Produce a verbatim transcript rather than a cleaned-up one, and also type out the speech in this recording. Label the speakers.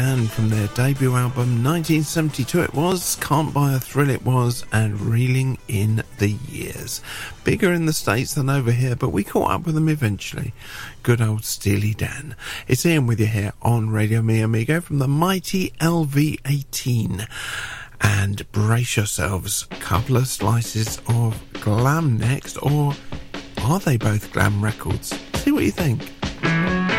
Speaker 1: And from their debut album nineteen seventy-two it was, Can't Buy a Thrill it was, and Reeling in the Years. Bigger in the States than over here, but we caught up with them eventually. Good old Steely Dan. It's Ian with you here on Radio Mi Amigo from the mighty L V eighteen. And brace yourselves, a couple of slices of glam next, or are they both glam records? See what you think.